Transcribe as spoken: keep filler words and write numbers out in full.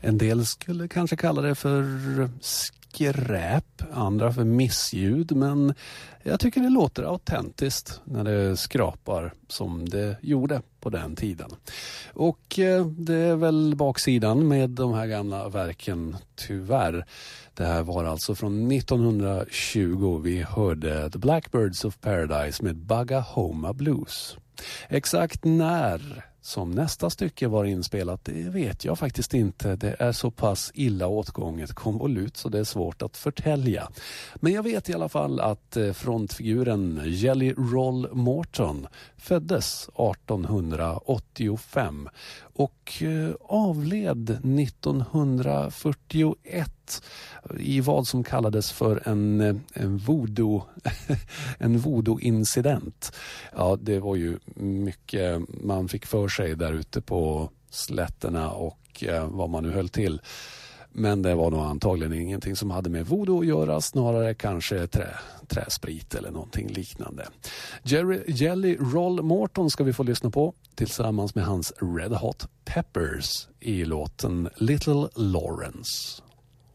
En del skulle kanske kalla det för skräp, andra för missljud, men jag tycker det låter autentiskt när det skrapar som det gjorde på den tiden. Och eh, det är väl baksidan med de här gamla verken, tyvärr. Det här var alltså från nittonhundratjugo. Vi hörde The Blackbirds of Paradise med Bagahoma Blues. Exakt när som nästa stycke var inspelat, det vet jag faktiskt inte. Det är så pass illa åtgånget konvolut så det är svårt att förtälja. Men jag vet i alla fall att frontfiguren Jelly Roll Morton föddes artonhundraåttiofem och avled nittonhundrafyrtioett i vad som kallades för en, en voodoo en voodoo-incident. Ja, det var ju mycket man fick för sig där ute på slätterna och eh, vad man nu höll till. Men det var nog antagligen ingenting som hade med voodoo att göra, snarare kanske trä, träsprit eller någonting liknande. Jerry, Jelly Roll Morton ska vi få lyssna på tillsammans med hans Red Hot Peppers i låten Little Lawrence.